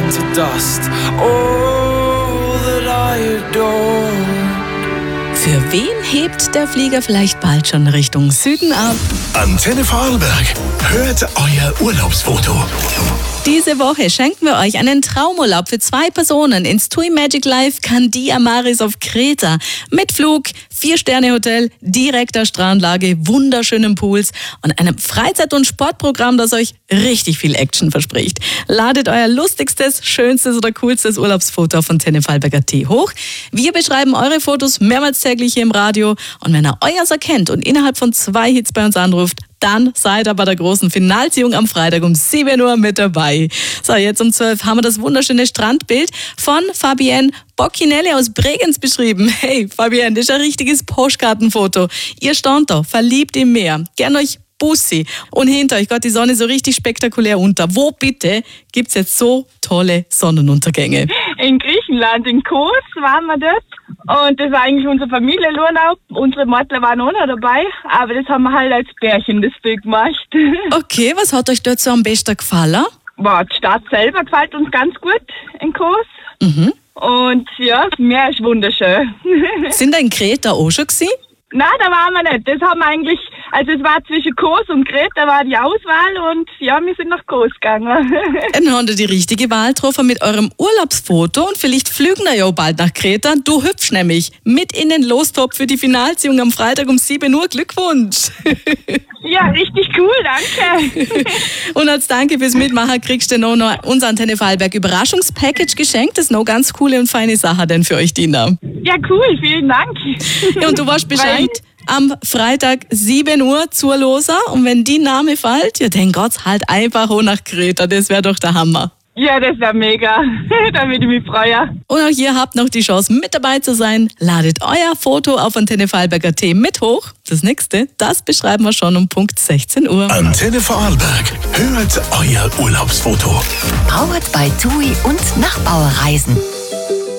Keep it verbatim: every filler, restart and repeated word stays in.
to dust. All that I adore. Für wen hebt der Flieger vielleicht bald schon Richtung Süden ab? Antenne Vorarlberg, hört euer Urlaubsfoto. Diese Woche schenken wir euch einen Traumurlaub für zwei Personen ins TUI Magic Life Candia Maris auf Kreta. Mit Flug, Vier-Sterne-Hotel, direkter Strandenlage, wunderschönen Pools und einem Freizeit- und Sportprogramm, das euch richtig viel Action verspricht. Ladet euer lustigstes, schönstes oder coolstes Urlaubsfoto auf Antenne Vorarlberg Punkt at hoch. Wir beschreiben eure Fotos mehrmals täglich hier im Radio und wenn ihr euers erkennt und innerhalb von zwei Hits bei uns anruft, dann seid ihr bei der großen Finalziehung am Freitag um sieben Uhr mit dabei. So, jetzt um zwölf haben wir das wunderschöne Strandbild von Fabienne Boccinelli aus Bregenz beschrieben. Hey, Fabienne, das ist ein richtiges Postkartenfoto. Ihr stand da, verliebt im Meer. Gern euch Bussi. Und hinter euch geht die Sonne so richtig spektakulär unter. Wo bitte gibt's jetzt so tolle Sonnenuntergänge? In Griechenland, in Kos waren wir dort. Und das war eigentlich unser Familienurlaub. Unsere Mädler waren auch noch dabei, aber das haben wir halt als Pärchen das Bild gemacht. Okay, was hat euch dort so am besten gefallen? Boah, die Stadt selber gefällt uns ganz gut in Kos. Mhm. Und ja, das Meer ist wunderschön. Sind ihr in Kreta auch schon gewesen? Nein, da waren wir nicht. Das haben wir eigentlich, also es war zwischen Kos und Kreta war die Auswahl und ja, wir sind nach Kos gegangen. Dann habt ihr die richtige Wahl getroffen mit eurem Urlaubsfoto und vielleicht flügen wir ja auch bald nach Kreta. Du hüpfst nämlich mit in den Lostop für die Finalziehung am Freitag um sieben Uhr. Glückwunsch! Ja, richtig cool, danke. Und als Danke fürs Mitmachen kriegst du noch, noch unser Antenne Vorarlberg Überraschungspackage geschenkt. Das ist noch ganz coole und feine Sache denn für euch, Dina. Ja, cool, vielen Dank. Ja, und du weißt Bescheid, am Freitag sieben Uhr zur Loser. Und wenn die Name fällt, ja, dann geht's halt einfach auch nach Kreta. Das wäre doch der Hammer. Ja, das wäre mega. Da würde ich mich freuen. Und auch ihr habt noch die Chance, mit dabei zu sein. Ladet euer Foto auf Antenne Vorarlberg Punkt at mit hoch. Das nächste, das beschreiben wir schon um Punkt sechzehn Uhr. Antenne Vorarlberg, hört euer Urlaubsfoto. Powered by TUI und Nachbauerreisen.